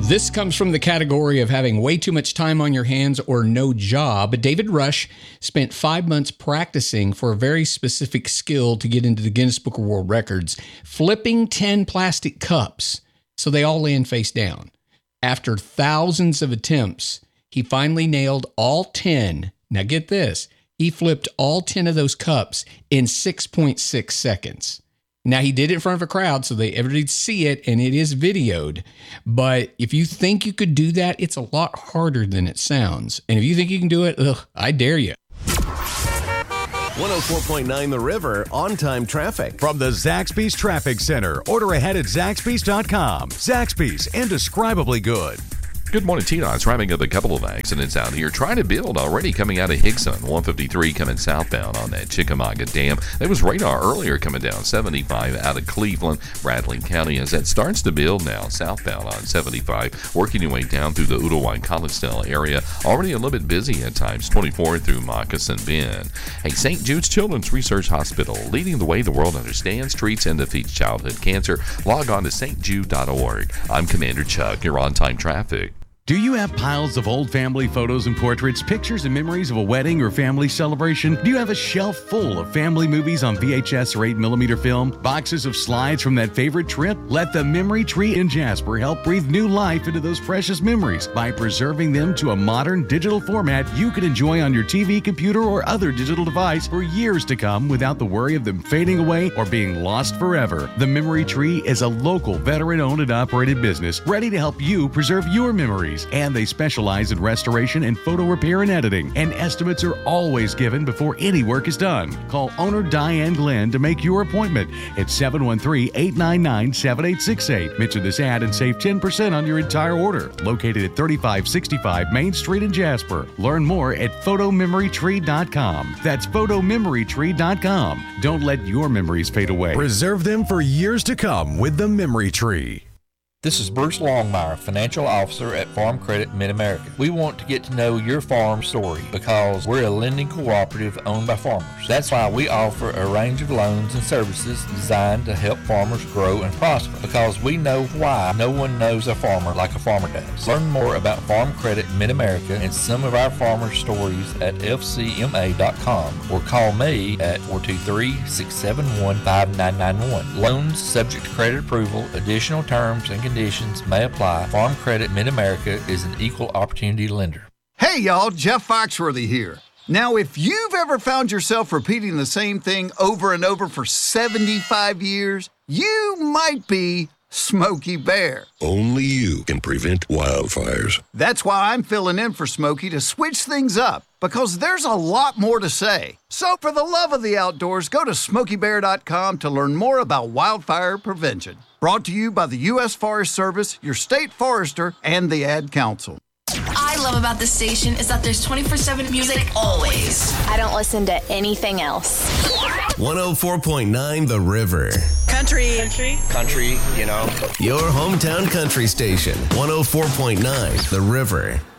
This comes from the category of having way too much time on your hands or no job. David Rush spent 5 months practicing for a very specific skill to get into the Guinness Book of World Records, flipping 10 plastic cups so they all land face down. After thousands of attempts, he finally nailed all 10. Now get this. He flipped all 10 of those cups in 6.6 seconds. Now, he did it in front of a crowd so everybody'd see it, and it is videoed. But if you think you could do that, it's a lot harder than it sounds. And if you think you can do it, I dare you. 104.9 The River, on-time traffic. From the Zaxby's Traffic Center. Order ahead at Zaxby's.com. Zaxby's, indescribably good. Good morning, T-Dot's wrapping up a couple of accidents out here. Trying to build already coming out of Higson. 153 coming southbound on that Chickamauga Dam. There was radar earlier coming down 75 out of Cleveland, Bradley County, as that starts to build now southbound on 75. Working your way down through the Ooltewah-Collegedale area. Already a little bit busy at times. 24 through Moccasin Bend. Hey, St. Jude's Children's Research Hospital. Leading the way the world understands, treats, and defeats childhood cancer. Log on to stjude.org. I'm Commander Chuck. You're on-time traffic. Do you have piles of old family photos and portraits, pictures and memories of a wedding or family celebration? Do you have a shelf full of family movies on VHS or 8mm film? Boxes of slides from that favorite trip? Let the Memory Tree in Jasper help breathe new life into those precious memories by preserving them to a modern digital format you can enjoy on your TV, computer, or other digital device for years to come without the worry of them fading away or being lost forever. The Memory Tree is a local veteran-owned and operated business ready to help you preserve your memories. And they specialize in restoration and photo repair and editing. And estimates are always given before any work is done. Call owner Diane Glenn to make your appointment at 713-899-7868. Mention this ad and save 10% on your entire order. Located at 3565 Main Street in Jasper. Learn more at photomemorytree.com. That's photomemorytree.com. Don't let your memories fade away. Preserve them for years to come with the Memory Tree. This is Bruce Longmire, Financial Officer at Farm Credit Mid-America. We want to get to know your farm story because we're a lending cooperative owned by farmers. That's why we offer a range of loans and services designed to help farmers grow and prosper, because we know why no one knows a farmer like a farmer does. Learn more about Farm Credit Mid-America and some of our farmer stories at fcma.com or call me at 423-671-5991. Loans subject to credit approval. Additional terms and conditions may apply. Farm Credit Mid-America is an equal opportunity lender. Hey y'all, Jeff Foxworthy here. Now, if you've ever found yourself repeating the same thing over and over for 75 years, you might be Smokey Bear. Only you can prevent wildfires. That's why I'm filling in for Smokey to switch things up, because there's a lot more to say. So for the love of the outdoors, go to SmokeyBear.com to learn more about wildfire prevention. Brought to you by the U.S. Forest Service, your state forester, and the Ad Council. I love about this station is that there's 24/7 music always. I don't listen to anything else. 104.9 The River. Country, you know. Your hometown country station. 104.9 The River.